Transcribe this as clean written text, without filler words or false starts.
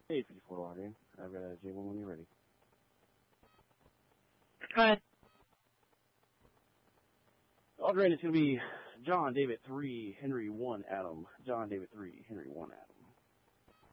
854 login. I've got a J1 when you're ready. Go ahead. All right, it's going to be John David 3, Henry 1, Adam. John David 3, Henry 1, Adam.